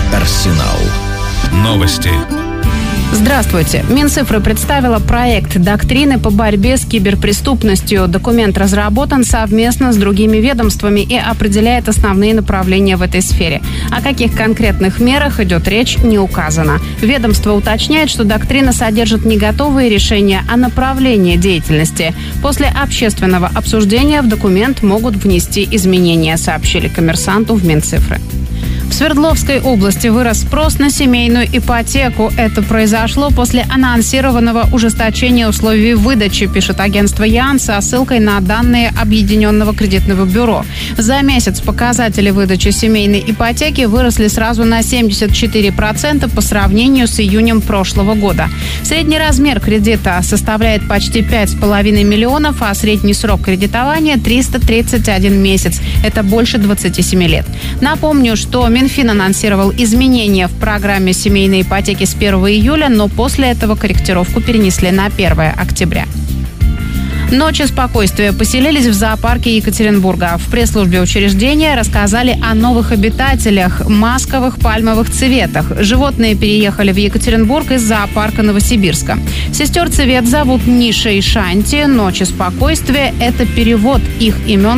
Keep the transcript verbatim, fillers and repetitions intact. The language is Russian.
Арсенал новости. Здравствуйте. Минцифры представила проект доктрины по борьбе с киберпреступностью. Документ разработан совместно с другими ведомствами и определяет основные направления в этой сфере. О каких конкретных мерах идет речь, не указано. Ведомство уточняет, что доктрина содержит не готовые решения, а направление деятельности. После общественного обсуждения в документ могут внести изменения, сообщили «Коммерсанту» в Минцифры. В Свердловской области вырос спрос на семейную ипотеку. Это произошло после анонсированного ужесточения условий выдачи, пишет агентство ЯН со ссылкой на данные Объединенного кредитного бюро. За месяц показатели выдачи семейной ипотеки выросли сразу на семьдесят четыре процента по сравнению с июнем прошлого года. Средний размер кредита составляет почти пять с половиной миллионов, а средний срок кредитования – триста тридцать один месяц. Это больше двадцати семи лет. Напомню, что Минфин анонсировал изменения в программе семейной ипотеки с первого июля, но после этого корректировку перенесли на первое октября. Ночи спокойствия поселились в зоопарке Екатеринбурга. В пресс-службе учреждения рассказали о новых обитателях – масковых пальмовых цветах. Животные переехали в Екатеринбург из зоопарка Новосибирска. Сестер цвет зовут Ниша и Шанти. Ночи спокойствия – это перевод их имен